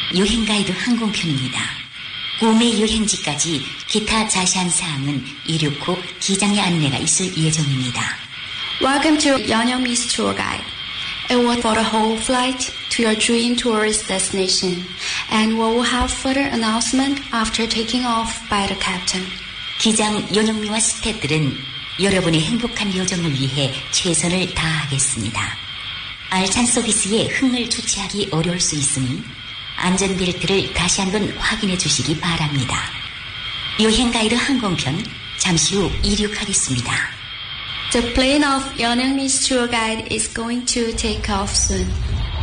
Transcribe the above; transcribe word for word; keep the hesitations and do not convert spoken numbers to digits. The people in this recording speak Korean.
여행가이드 항공편입니다. 구매 여행지까지 기타 자세한 사항은 이륙 후 기장의 안내가 있을 예정입니다. Welcome to Yeonyoungmi's tour guide. It will for the whole flight to your dream tourist destination, and we will have further announcement after taking off by the captain. 기장 연영미와 스태프들은 여러분의 행복한 여정을 위해 최선을 다하겠습니다. 알찬 서비스에 흥을 주체하기 어려울 수 있으니 안전벨트를 다시 한번 확인해 주시기 바랍니다. 여행 가이드 항공편 잠시 후 이륙하겠습니다. The plane of Yeonyoungmi's tour guide is going to take off soon.